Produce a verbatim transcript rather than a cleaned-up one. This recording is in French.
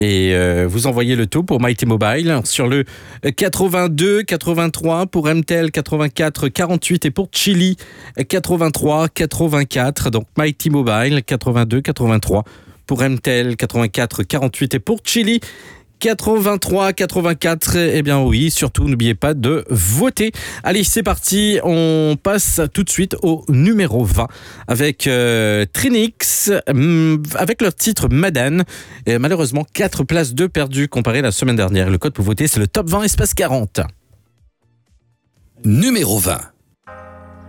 Et euh, vous envoyez le tout pour Mighty Mobile sur le quatre-vingt-deux quatre-vingt-trois, pour M T L quatre-vingt-quatre quarante-huit et pour Chili quatre-vingt-trois quatre-vingt-quatre. Donc Mighty Mobile quatre-vingt-deux quatre-vingt-trois pour M T L quatre-vingt-quatre quarante-huit et pour Chili quatre-vingt-trois quatre-vingt-quatre. Eh bien oui, surtout n'oubliez pas de voter. Allez, c'est parti, on passe tout de suite au numéro vingt avec euh, Trinix, hum, avec leur titre Madane. Et malheureusement, quatre places de perdues comparé à la semaine dernière. Le code pour voter, c'est le top vingt espace quarante. Numéro vingt.